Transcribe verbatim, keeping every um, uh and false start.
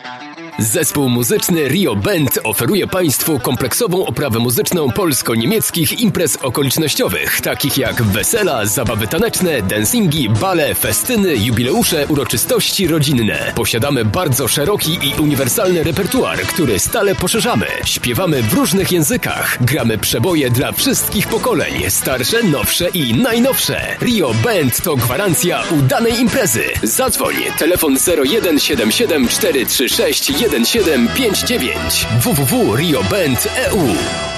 Zespół muzyczny Rio Band oferuje Państwu kompleksową oprawę muzyczną polsko-niemieckich imprez okolicznościowych, takich jak wesela, zabawy taneczne, dancingi, bale, festyny, jubileusze, uroczystości rodzinne. Posiadamy bardzo szeroki i uniwersalny repertuar, który stale poszerzamy. Śpiewamy w różnych językach. Gramy przeboje dla wszystkich pokoleń, starsze, nowsze i najnowsze. Rio Band to gwarancja udanej imprezy. Zadzwoń, telefon zero jeden siedem siedem cztery trzy sześć jeden siedem pięć dziewięć w w w kropka rio band kropka e u.